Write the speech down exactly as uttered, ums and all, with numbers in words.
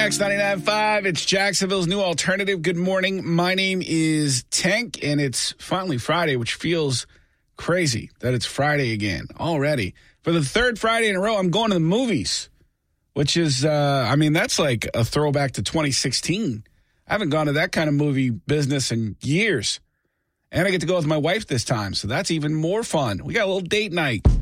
X ninety-nine point five. It's Jacksonville's new alternative. Good morning. My name is Tank, and it's finally Friday, which feels crazy that it's Friday again already. For the third Friday in a row, I'm going to the movies, which is, uh, I mean, that's like a throwback to twenty sixteen. I haven't gone to that kind of movie business in years. And I get to go with my wife this time, so that's even more fun. We got a little date night.